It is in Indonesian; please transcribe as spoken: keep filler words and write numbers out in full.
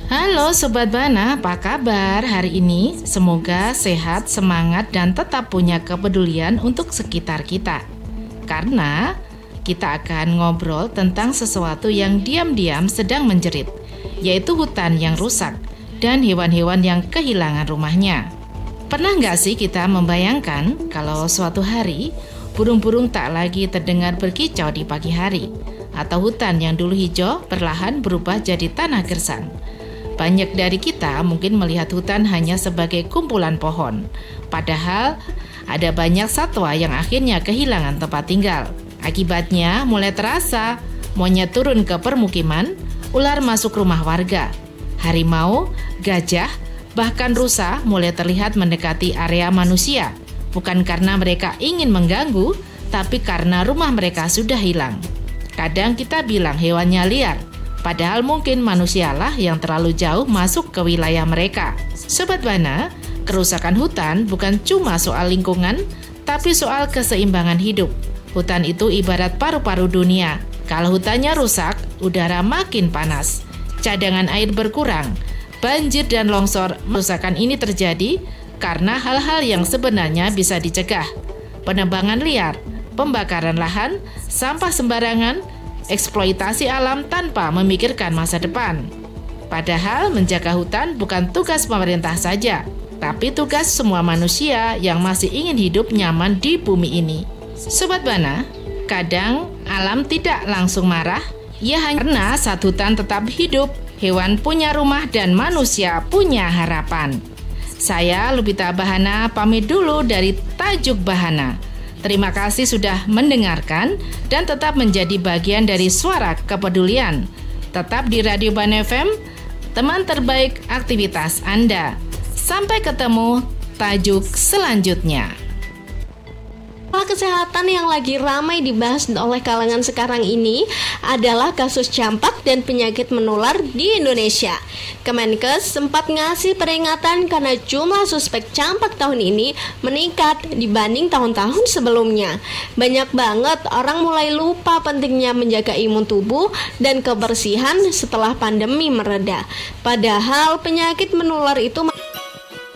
Halo Sobat Bana, apa kabar hari ini? Semoga sehat, semangat, dan tetap punya kepedulian untuk sekitar kita. Karena kita akan ngobrol tentang sesuatu yang diam-diam sedang menjerit, yaitu hutan yang rusak dan hewan-hewan yang kehilangan rumahnya. Pernah nggak sih kita membayangkan kalau suatu hari burung-burung tak lagi terdengar berkicau di pagi hari, atau hutan yang dulu hijau perlahan berubah jadi tanah gersang? Banyak dari kita mungkin melihat hutan hanya sebagai kumpulan pohon, padahal ada banyak satwa yang akhirnya kehilangan tempat tinggal. Akibatnya mulai terasa, monyet turun ke permukiman, ular masuk rumah warga, harimau, gajah, bahkan rusa mulai terlihat mendekati area manusia, bukan karena mereka ingin mengganggu, tapi karena rumah mereka sudah hilang. Kadang kita bilang hewannya liar, padahal mungkin manusialah yang terlalu jauh masuk ke wilayah mereka. Sobat Bana, kerusakan hutan bukan cuma soal lingkungan, tapi soal keseimbangan hidup. Hutan itu ibarat paru-paru dunia. Kalau hutannya rusak, udara makin panas, cadangan air berkurang, banjir dan longsor. Kerusakan ini terjadi karena hal-hal yang sebenarnya bisa dicegah. Penebangan liar, pembakaran lahan, sampah sembarangan, eksploitasi alam tanpa memikirkan masa depan. Padahal menjaga hutan bukan tugas pemerintah saja, tapi tugas semua manusia yang masih ingin hidup nyaman di bumi ini. Sobat Bana, kadang alam tidak langsung marah, ya hanya karena saat hutan tetap hidup, hewan punya rumah dan manusia punya harapan. Saya Lubita Bahana pamit dulu dari Tajuk Bahana. Terima kasih sudah mendengarkan dan tetap menjadi bagian dari suara kepedulian. Tetap di Radio Bana F M, teman terbaik aktivitas Anda. Sampai ketemu tajuk selanjutnya. Masalah kesehatan yang lagi ramai dibahas oleh kalangan sekarang ini adalah kasus campak dan penyakit menular di Indonesia. Kemenkes sempat ngasih peringatan karena jumlah suspek campak tahun ini meningkat dibanding tahun-tahun sebelumnya. Banyak banget orang mulai lupa pentingnya menjaga imun tubuh dan kebersihan setelah pandemi mereda. Padahal penyakit menular itu